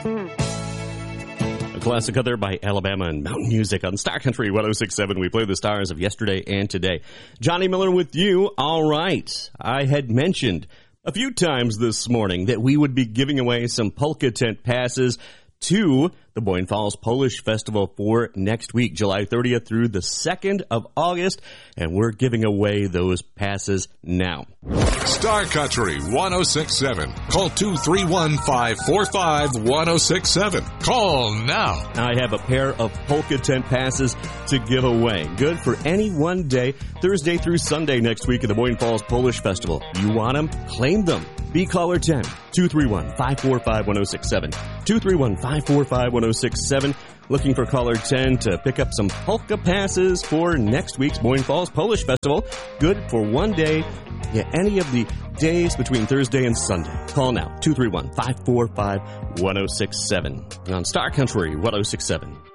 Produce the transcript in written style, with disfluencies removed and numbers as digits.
A classic other by Alabama and Mountain Music on Star Country 106.7. We play the stars of yesterday and today. Johnny Miller with you. All right. I had mentioned a few times this morning that we would be giving away some polka tent passes to the Boyne Falls Polish Festival for next week, July 30th through the 2nd of August, and we're giving away those passes now. Star Country 106.7. Call 231-545-1067. Call now. I have a pair of polka tent passes to give away. Good for any one day, Thursday through Sunday next week at the Boyne Falls Polish Festival. You want them? Claim them. Be caller 10, 231-545-1067. 231-545-1067. Looking for caller 10 to pick up some polka passes for next week's Boyne Falls Polish Festival. Good for one day. Yeah, any of the days between Thursday and Sunday. Call now, 231-545-1067. On Star Country 106.7.